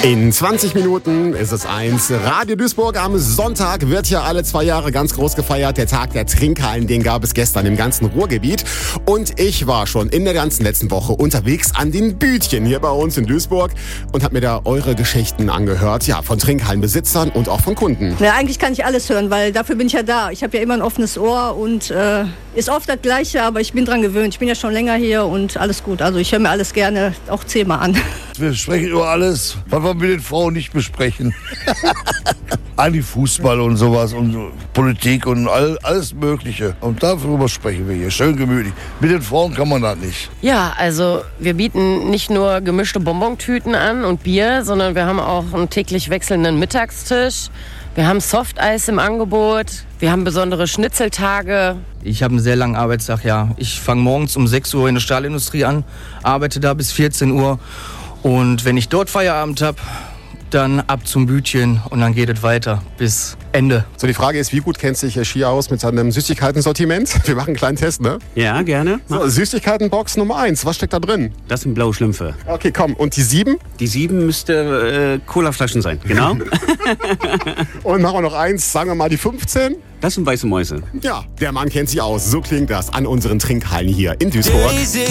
In 20 Minuten ist es 1. Radio Duisburg am Sonntag wird ja alle 2 Jahre ganz groß gefeiert. Der Tag der Trinkhallen, den gab es gestern im ganzen Ruhrgebiet. Und ich war schon in der ganzen letzten Woche unterwegs an den Bütchen hier bei uns in Duisburg und habe mir da eure Geschichten angehört. Ja, von Trinkhallenbesitzern und auch von Kunden. Ja, eigentlich kann ich alles hören, weil dafür bin ich ja da. Ich habe ja immer ein offenes Ohr und ist oft das Gleiche, aber ich bin dran gewöhnt. Ich bin ja schon länger hier und alles gut. Also ich höre mir alles gerne auch 10-mal an. Wir sprechen über alles, was wir mit den Frauen nicht besprechen. Eigentlich Fußball und sowas und Politik und alles Mögliche. Und darüber sprechen wir hier, schön gemütlich. Mit den Frauen kann man das nicht. Ja, also wir bieten nicht nur gemischte Bonbontüten an und Bier, sondern wir haben auch einen täglich wechselnden Mittagstisch. Wir haben Softeis im Angebot, wir haben besondere Schnitzeltage. Ich habe einen sehr langen Arbeitstag, ja. Ich fange morgens um 6 Uhr in der Stahlindustrie an, arbeite da bis 14 Uhr. Und wenn ich dort Feierabend habe, dann ab zum Bütchen und dann geht es weiter bis Ende. So, die Frage ist, wie gut kennt sich Herr Schier aus mit seinem Süßigkeiten-Sortiment? Wir machen einen kleinen Test, ne? Ja, gerne. So, Süßigkeiten-Box Nummer 1, was steckt da drin? Das sind blaue Schlümpfe. Okay, komm. Und die 7? Die 7 müsste Colaflaschen sein, genau. Und machen wir noch 1, sagen wir mal die 15? Das sind weiße Mäuse. Ja, der Mann kennt sich aus. So klingt das an unseren Trinkhallen hier in Duisburg.